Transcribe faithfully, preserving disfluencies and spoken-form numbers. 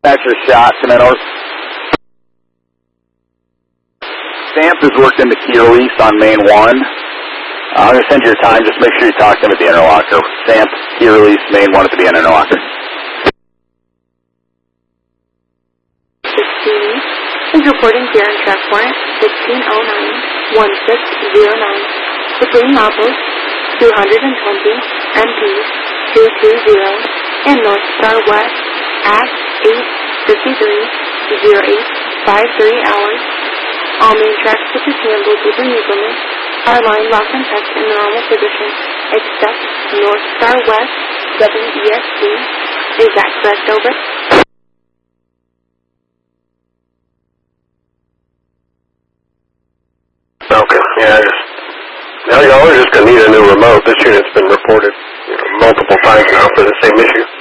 That's your shot, Cement. Stamp has worked into key release on main one. Uh, I'm going to send you your time. Just make sure you talk to him at the interlocker. Stamp, key release, main one at the B N interlocker. sixteen is reporting Darren track warrant sixteen oh nine one six zero nine between milepost two twenty M P two two zero and North Star West at eight fifty-three oh eight fifty-three hours. All main tracks which is handled with removal are line lock and test in the normal position, except North Star West seven E S T. Is that correct, over? Okay, yeah, I just, now you're always just going to need a new remote. This unit's been reported you know, multiple times now for the same issue.